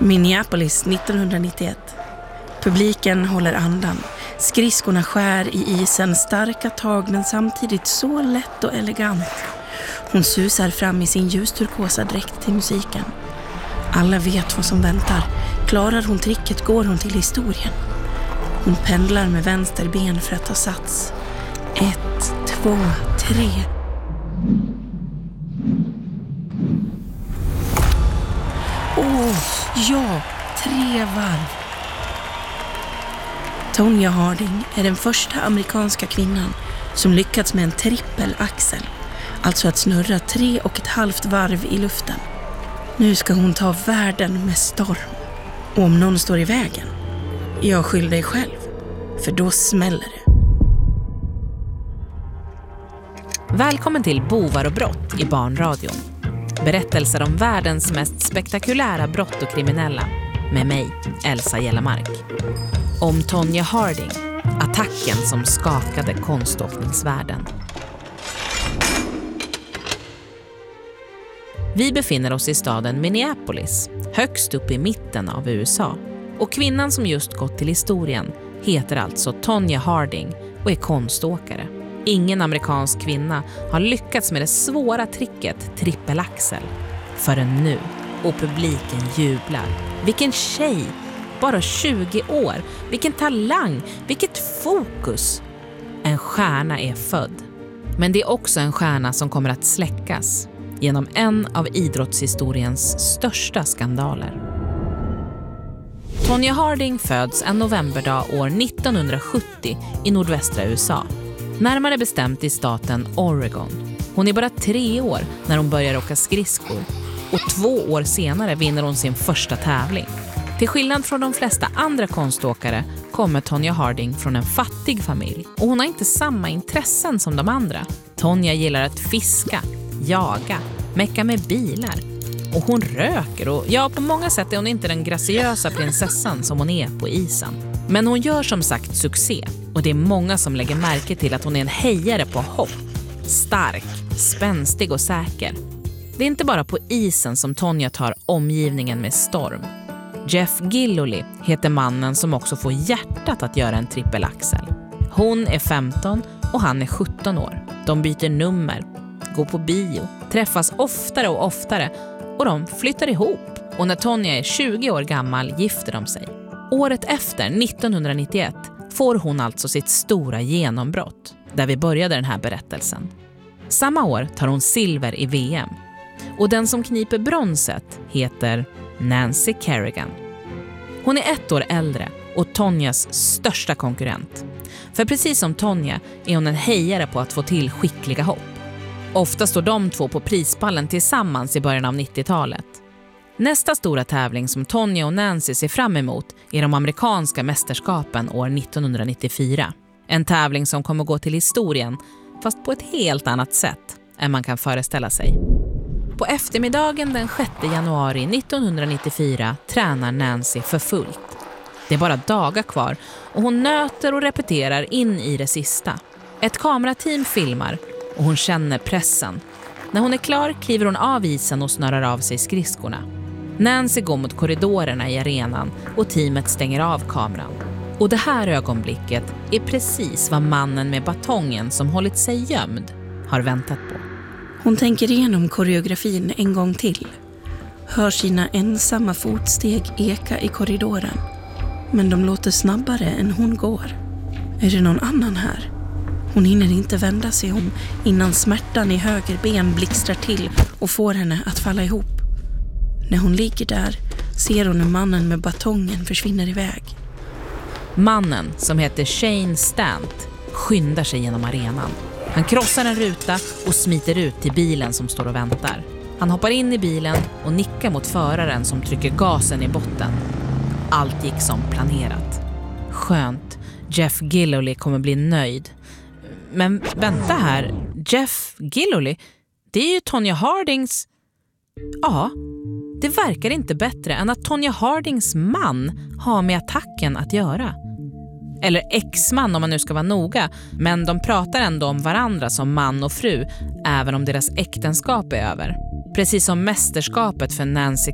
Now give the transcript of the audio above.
Minneapolis 1991. Publiken håller andan. Skridskorna skär i isen, starka tag men samtidigt så lätt och elegant. Hon susar fram i sin ljusturkosa dräkt till musiken. Alla vet vad som väntar. Klarar hon tricket går hon till historien. Hon pendlar med vänster ben för att ta sats. 1, 2, 3. Ja, 3 varv. Tonya Harding är den första amerikanska kvinnan som lyckats med en trippelaxel. Alltså att snurra 3,5 varv i luften. Nu ska hon ta världen med storm. Och om någon står i vägen, jag skyller dig själv. För då smäller det. Välkommen till Bovar och brott i Barnradion. Berättelser om världens mest spektakulära brott och kriminella. Med mig, Elsa Gellermark. Om Tonya Harding, attacken som skakade konståkningsvärlden. Vi befinner oss i staden Minneapolis, högst upp i mitten av USA. Och kvinnan som just gått till historien heter alltså Tonya Harding och är konståkare. Ingen amerikansk kvinna har lyckats med det svåra tricket trippelaxel förrän nu, och publiken jublar. Vilken tjej! Bara 20 år. Vilken talang! Vilket fokus! En stjärna är född. Men det är också en stjärna som kommer att släckas genom en av idrottshistoriens största skandaler. Tonya Harding föds en novemberdag år 1970 i nordvästra USA. Närmare bestämt i staten Oregon. Hon är bara 3 år när hon börjar åka skridskor. Och 2 år senare vinner hon sin första tävling. Till skillnad från de flesta andra konståkare kommer Tonya Harding från en fattig familj. Och hon har inte samma intressen som de andra. Tonya gillar att fiska, jaga, mecka med bilar. Och hon röker och på många sätt är hon inte den graciösa prinsessan som hon är på isen. Men hon gör som sagt succé. Och det är många som lägger märke till att hon är en hejare på hopp. Stark, spänstig och säker. Det är inte bara på isen som Tonya tar omgivningen med storm. Jeff Gillooly heter mannen som också får hjärtat att göra en trippelaxel. Hon är 15 och han är 17 år. De byter nummer, går på bio, träffas oftare och oftare och de flyttar ihop. Och när Tonya är 20 år gammal gifter de sig. Året efter, 1991, får hon alltså sitt stora genombrott, där vi började den här berättelsen. Samma år tar hon silver i VM. Och den som kniper bronset heter Nancy Kerrigan. Hon är 1 år äldre och Tonyas största konkurrent. För precis som Tonya är hon en hejare på att få till skickliga hopp. Ofta står de två på prispallen tillsammans i början av 90-talet. Nästa stora tävling som Tonya och Nancy ser fram emot är de amerikanska mästerskapen år 1994. En tävling som kommer gå till historien, fast på ett helt annat sätt än man kan föreställa sig. På eftermiddagen den 6 januari 1994 tränar Nancy för fullt. Det är bara dagar kvar och hon nöter och repeterar in i det sista. Ett kamerateam filmar och hon känner pressen. När hon är klar kliver hon av isen och snörar av sig skridskorna. Nancy går mot korridorerna i arenan och teamet stänger av kameran. Och det här ögonblicket är precis vad mannen med batongen som hållit sig gömd har väntat på. Hon tänker igenom koreografin en gång till. Hör sina ensamma fotsteg eka i korridoren. Men de låter snabbare än hon går. Är det någon annan här? Hon hinner inte vända sig om innan smärtan i höger ben blixtrar till och får henne att falla ihop. När hon ligger där ser hon hur mannen med batongen försvinner iväg. Mannen, som heter Shane Stant, skyndar sig genom arenan. Han krossar en ruta och smiter ut till bilen som står och väntar. Han hoppar in i bilen och nickar mot föraren som trycker gasen i botten. Allt gick som planerat. Skönt. Jeff Gillooly kommer bli nöjd. Men vänta här. Jeff Gillooly? Det är ju Tonya Hardings... Ja, det verkar inte bättre än att Tonya Hardings man har med attacken att göra. Eller ex-man om man nu ska vara noga. Men de pratar ändå om varandra som man och fru, även om deras äktenskap är över. Precis som mästerskapet för Nancy